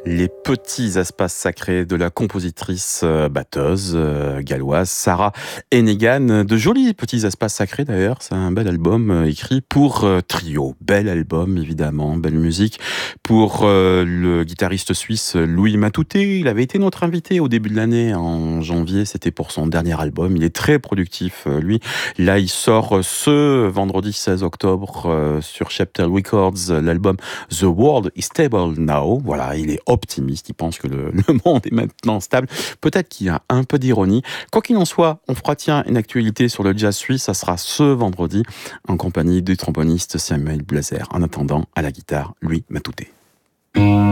Les petits espaces sacrés de la compositrice batteuse galloise Sarah Hennigan. De jolis petits espaces sacrés d'ailleurs, c'est un bel album écrit pour trio. Bel album évidemment, belle musique pour le guitariste suisse Louis Matouté. Il avait été notre invité au début de l'année, en janvier, c'était pour son dernier album. Il est très productif lui. Là il sort ce vendredi 16 octobre sur Cheptel Records l'album The World is Stable Now. Voilà, il est optimiste, il pense que le monde est maintenant stable. Peut-être qu'il y a un peu d'ironie. Quoi qu'il en soit, on fera une actualité sur le jazz suisse. Ça sera ce vendredi en compagnie du tromboniste Samuel Blazer. En attendant, à la guitare, Louis Matouté.